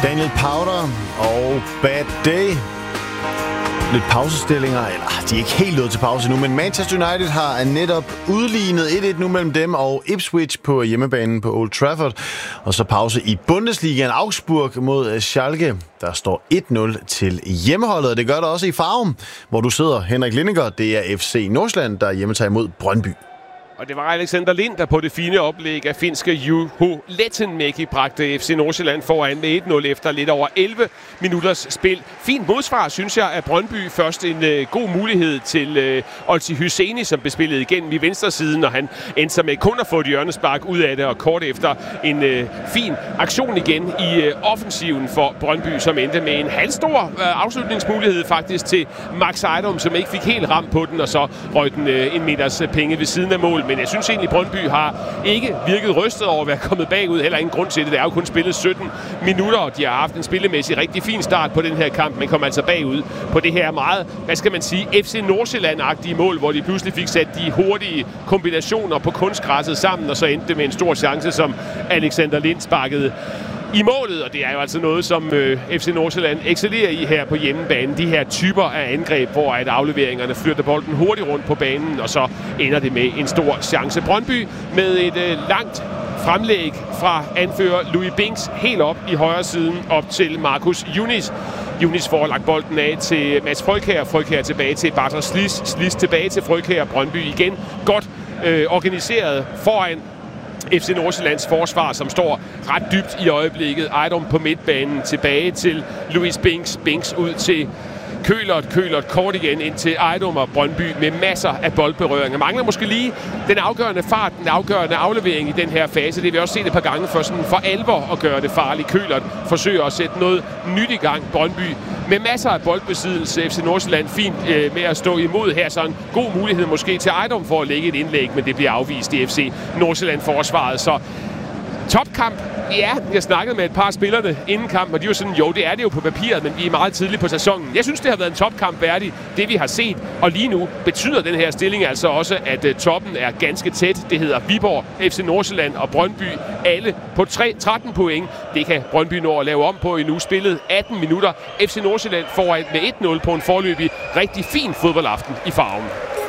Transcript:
Daniel Powder og Bad Day. Lidt pausestillinger, eller de er ikke helt nået til pause nu, men Manchester United har netop udlignet 1-1 nu mellem dem og Ipswich på hjemmebanen på Old Trafford. Og så pause i Bundesligaen. Augsburg mod Schalke. Der står 1-0 til hjemmeholdet, og det gør der også i Farum, hvor du sidder, Henrik Lindinger. Det er FC Nordsjælland, der hjemmetager mod Brøndby. Og det var Alexander Lind, der på det fine oplæg af finske Juho Lehtomäki bragte FC Nordsjælland foran med 1-0 efter lidt over 11 minutters spil. Fint modsvar, synes jeg, af Brøndby. Først en god mulighed til Olsi Hyseni, som blev spillet igennem i venstre siden, og han endte sig med kun at få et hjørnespark ud af det, og kort efter en fin aktion igen i offensiven for Brøndby, som endte med en halvstor afslutningsmulighed faktisk til Max Ejdom, som ikke fik helt ramt på den, og så røg den en meters penge ved siden af mål. Men jeg synes egentlig, at Brøndby har ikke virket rystet over at være kommet bagud. Heller ingen grund til det. Det er jo kun spillet 17 minutter, og de har haft en spillemæssig rigtig fin start på den her kamp, men kom altså bagud på det her meget, hvad skal man sige, FC Nordsjælland-agtige mål, hvor de pludselig fik sat de hurtige kombinationer på kunstgræsset sammen, og så endte det med en stor chance, som Alexander Lind sparkede i målet, og det er jo altså noget, som FC Nordsjælland excellerer i her på hjemmebane. De her typer af angreb, hvor at afleveringerne flytter bolden hurtigt rundt på banen, og så ender det med en stor chance. Brøndby med et langt fremlæg fra anfører Louis Binks helt op i højre siden op til Markus Yunis. Yunis får lagt bolden af til Mads Frøkjær. Frøkjær tilbage til Bartra Slis. Slis tilbage til Frøkjær. Brøndby igen godt organiseret foran FC Nordsjællands forsvar, som står ret dybt i øjeblikket. Ejdom på midtbanen, tilbage til Louis Binks. Binks ud til Køhlert kort igen ind til Ejdom og Brøndby med masser af boldberøringer. Mangler måske lige den afgørende fart, den afgørende aflevering i den her fase. Det har vi også set et par gange for alvor at gøre det farligt. Køhlert forsøger at sætte noget nyt i gang. Brøndby med masser af boldbesiddelse. FC Nordsjælland fint med at stå imod her. Så en god mulighed måske til Ejdom for at lægge et indlæg, men det bliver afvist i FC Nordsjælland-forsvaret. Så topkamp. Ja, jeg snakkede med et par af spillerne inden kampen, og de var sådan, jo, det er det jo på papiret, men vi er meget tidligt på sæsonen. Jeg synes, det har været en topkamp værdig, det vi har set. Og lige nu betyder den her stilling altså også, at toppen er ganske tæt. Det hedder Viborg, FC Nordsjælland og Brøndby. Alle på 13 point. Det kan Brøndby nå at lave om på i nu. Spillet 18 minutter. FC Nordsjælland foran med 1-0 på en forløbig rigtig fin fodboldaften i Farum.